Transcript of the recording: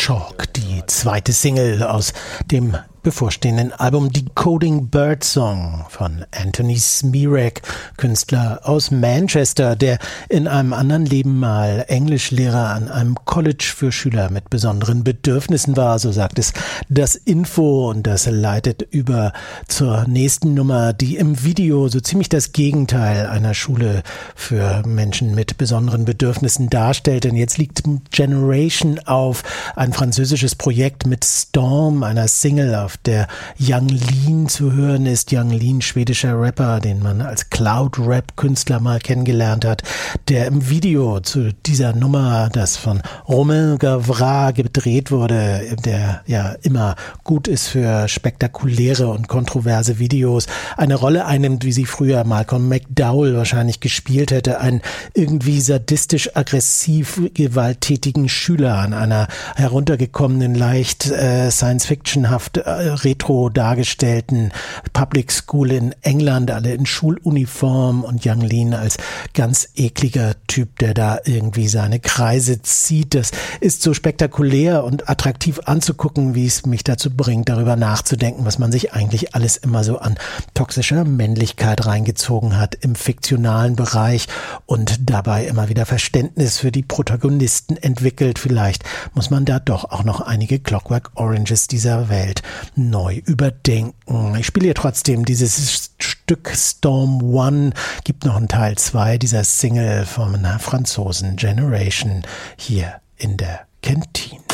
Chalk, die zweite Single aus dem bevorstehenden Album Decoding Birdsong von Anthony Smirek, Künstler aus Manchester, der in einem anderen Leben mal Englischlehrer an einem College für Schüler mit besonderen Bedürfnissen war, so sagt es das Info, und das leitet über zur nächsten Nummer, die im Video so ziemlich das Gegenteil einer Schule für Menschen mit besonderen Bedürfnissen darstellt. Denn jetzt liegt Generation auf, ein französisches Projekt mit Storm, einer Single, auf der Yung Lean zu hören ist. Yung Lean, schwedischer Rapper, den man als Cloud-Rap-Künstler mal kennengelernt hat, der im Video zu dieser Nummer, das von Romain Gavras gedreht wurde, der ja immer gut ist für spektakuläre und kontroverse Videos, eine Rolle einnimmt, wie sie früher Malcolm McDowell wahrscheinlich gespielt hätte, einen irgendwie sadistisch-aggressiv gewalttätigen Schüler an einer heruntergekommenen, leicht Science-Fiction-haft retro dargestellten Public School in England, alle in Schuluniform, und Yung Lean als ganz ekliger Typ, der da irgendwie seine Kreise zieht. Das ist so spektakulär und attraktiv anzugucken, wie es mich dazu bringt, darüber nachzudenken, was man sich eigentlich alles immer so an toxischer Männlichkeit reingezogen hat im fiktionalen Bereich und dabei immer wieder Verständnis für die Protagonisten entwickelt. Vielleicht muss man da doch auch noch einige Clockwork Oranges dieser Welt neu überdenken. Ich spiele hier trotzdem dieses Stück Storm One, gibt noch einen Teil 2 dieser Single vom Franzosen Generation hier in der Kantine.